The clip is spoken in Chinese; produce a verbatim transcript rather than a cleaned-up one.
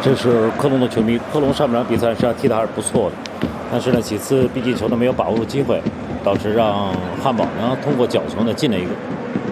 这是科隆的球迷。科隆上半场比赛实际上踢得还是不错的，但是呢，几次必进球呢没有把握住机会，导致让汉堡呢通过角球呢进了一个。